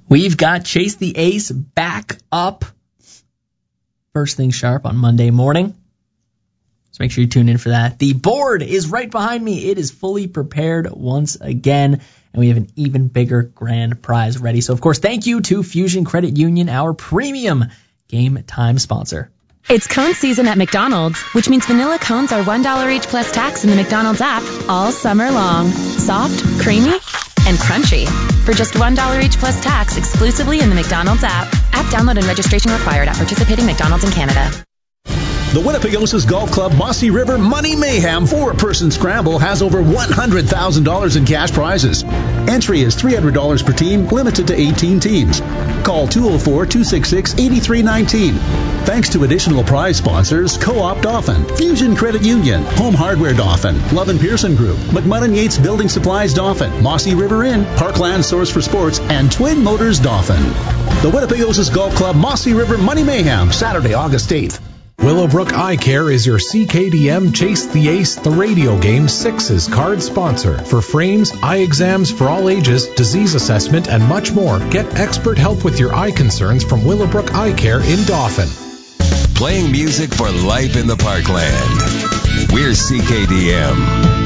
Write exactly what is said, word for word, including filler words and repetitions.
We've got Chase the Ace back up first thing sharp on Monday morning. So make sure you tune in for that. The board is right behind me. It is fully prepared once again, and we have an even bigger grand prize ready. So, of course, thank you to Fusion Credit Union, our premium game time sponsor. It's cone season at McDonald's, which means vanilla cones are one dollar each plus tax in the McDonald's app all summer long. Soft, creamy, and crunchy. For just one dollar each plus tax exclusively in the McDonald's app. App download and registration required at participating McDonald's in Canada. The Winnipegosis Golf Club Mossy River Money Mayhem four-person scramble has over one hundred thousand dollars in cash prizes. Entry is three hundred dollars per team, limited to eighteen teams. Call two oh four, two six six, eight three one nine. Thanks to additional prize sponsors, Co-op Dauphin, Fusion Credit Union, Home Hardware Dauphin, Love and Pearson Group, McMullen Yates Building Supplies Dauphin, Mossy River Inn, Parkland Source for Sports, and Twin Motors Dauphin. The Winnipegosis Golf Club Mossy River Money Mayhem, Saturday, August eighth. Willowbrook Eye Care is your C K D M Chase the Ace, the radio game sixes card sponsor. For frames, eye exams for all ages, disease assessment, and much more. Get expert help with your eye concerns from Willowbrook Eye Care in Dauphin. Playing music for life in the Parkland. We're C K D M.